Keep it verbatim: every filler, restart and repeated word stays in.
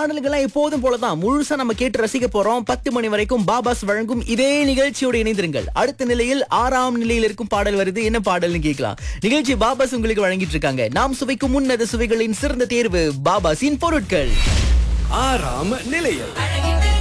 பாடல்கள்லாம் எப்போதும் போலதான் முழுசா நம்ம கேட்டு ரசிக்க போறோம். பத்து மணி வரைக்கும் பாபாஸ் வழங்கும் இதே நிகழ்ச்சியோடு இணைந்திருங்கள். அடுத்த நிலையில் ஆறாம் நிலையில் இருக்கும் பாடல் வருது. என்ன பாடல்னு கேட்கலாம். நிகழ்ச்சி பாபாஸ் உங்களுக்கு வழங்கிட்டு இருக்காங்க. நாம் சுவைக்கும் முன்னத சுவைகளின் சிறந்த தேர்வு பாபாஸின் பொருட்கள். ஆறாம் நிலையம்.